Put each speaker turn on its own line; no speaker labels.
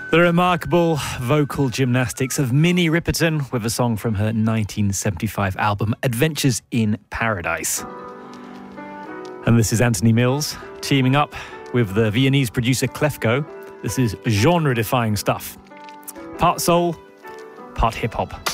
The remarkable vocal gymnastics of Minnie Riperton with a song from her 1975 album Adventures in Paradise. And this is Anthony Mills teaming up with the Viennese producer Klefko. This is genre-defying stuff. Part soul, part hip-hop.